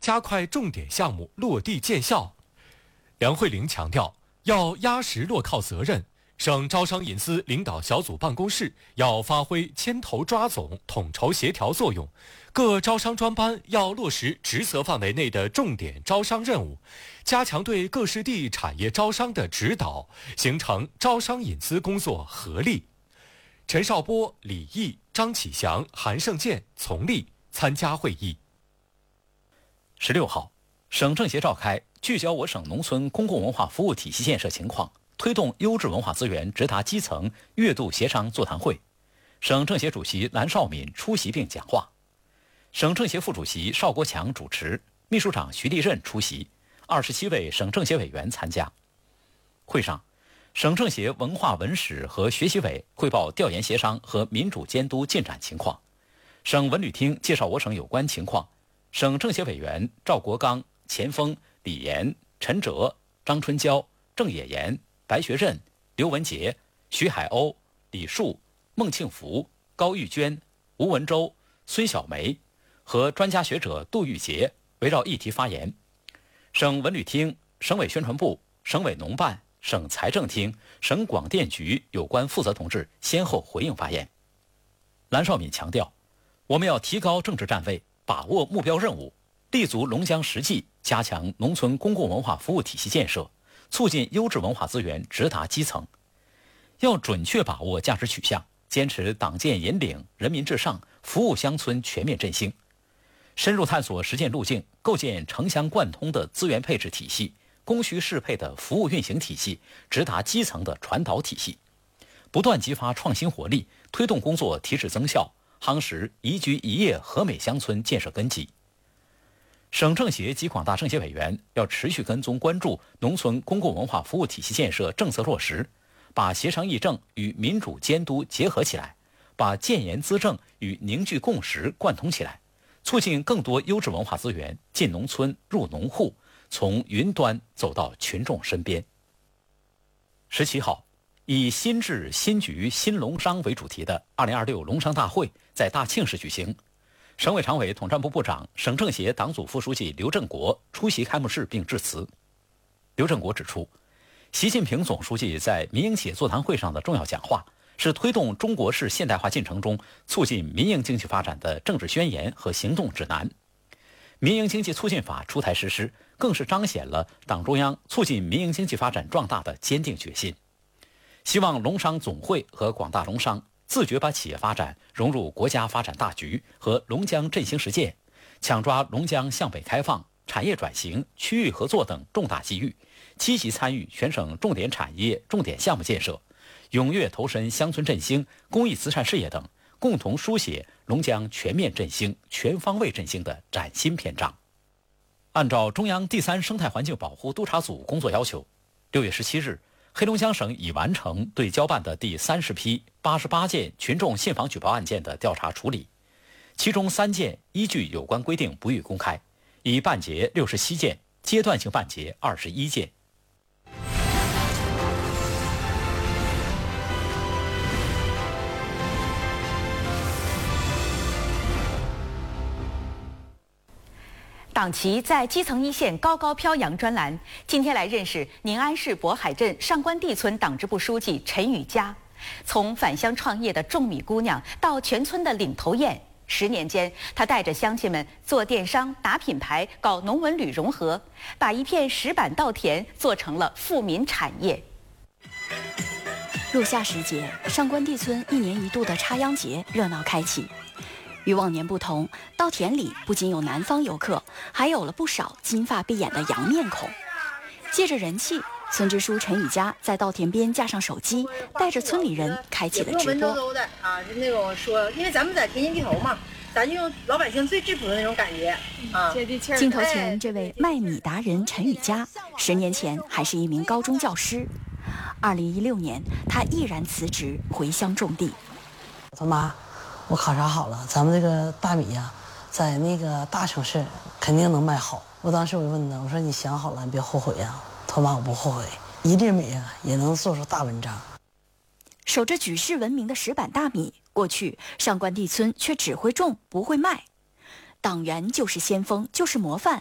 加快重点项目落地见效。梁慧玲强调，要压实落靠责任，省招商引资领导小组办公室要发挥牵头抓总、统筹协调作用，各招商专班要落实职责范围内的重点招商任务，加强对各市地产业招商的指导，形成招商引资工作合力。陈少波、李毅、张启祥、韩胜建、丛立参加会议。 16号，省政协召开聚焦我省农村公共文化服务体系建设情况，推动优质文化资源直达基层月度协商座谈会，省政协主席蓝绍敏出席并讲话，省政协副主席邵国强主持，秘书长徐立任出席，27位省政协委员参加。会上，省政协文化文史和学习委汇报调研协商和民主监督进展情况，省文旅厅介绍我省有关情况，省政协委员赵国刚、钱锋、李岩、陈哲、张春娇、郑野岩、白学任、刘文杰、徐海鸥、李树、孟庆福、高玉娟、吴文洲、孙小梅和专家学者杜玉杰围绕议题发言。省文旅厅、省委宣传部、省委农办、省财政厅、省广电局有关负责同志先后回应发言。蓝绍敏强调，我们要提高政治站位，把握目标任务，立足龙江实际，加强农村公共文化服务体系建设，促进优质文化资源直达基层。要准确把握价值取向，坚持党建引领、人民至上、服务乡村全面振兴，深入探索实践路径，构建城乡贯通的资源配置体系，供需适配的服务运行体系，直达基层的传导体系，不断激发创新活力，推动工作提质增效，夯实宜居宜业和美乡村建设根基。省政协及广大政协委员要持续跟踪关注农村公共文化服务体系建设政策落实，把协商议政与民主监督结合起来，把建言资政与凝聚共识贯通起来，促进更多优质文化资源进农村入农户，从云端走到群众身边。17号，以新治新局新农商为主题的2026农商大会在大庆市举行，省委常委统战部部长、省政协党组副书记刘振国出席开幕式并致辞。刘振国指出，习近平总书记在民营企业座谈会上的重要讲话，是推动中国式现代化进程中促进民营经济发展的政治宣言和行动指南。民营经济促进法出台实施，更是彰显了党中央促进民营经济发展壮大的坚定决心。希望农商总会和广大农商自觉把企业发展融入国家发展大局和龙江振兴实践，抢抓龙江向北开放、产业转型、区域合作等重大机遇，积极参与全省重点产业、重点项目建设，踊跃投身乡村振兴、公益慈善事业等，共同书写龙江全面振兴、全方位振兴的崭新篇章。按照中央第3生态环境保护督察组工作要求，6月17日，黑龙江省已完成对交办的第30批88件群众信访举报案件的调查处理，其中3件依据有关规定不予公开，已办结67件，阶段性办结21件。 党旗在基层一线高高飘扬专栏，今天来认识宁安市渤海镇上官地村党支部书记陈雨佳。从返乡创业的种米姑娘到全村的领头雁，10年间，她带着乡亲们做电商、打品牌、搞农文旅融合，把一片石板稻田做成了富民产业。 入夏时节，上官地村1年1度的插秧节热闹开启。与往年不同，稻田里不仅有南方游客，还有了不少金发碧眼的洋面孔。借着人气，村支书陈雨佳在稻田边架上手机，带着村里人开启了直播。 文绉绉的啊，就那种说，因为咱们在田间地头嘛，咱就用老百姓最质朴的那种感觉啊，接地气儿。 镜头前，这位卖米达人陈雨佳，10年前还是一名高中教师。2016年，他毅然辞职回乡种地。 他妈，我考察好了，咱们这个大米呀，在那个大城市肯定能卖好。我当时我就问他，我说你想好了，你别后悔呀。他妈，我不后悔，1粒米啊也能做出大文章。 守着举世闻名的石板大米，过去上官地村却只会种不会卖。党员就是先锋，就是模范，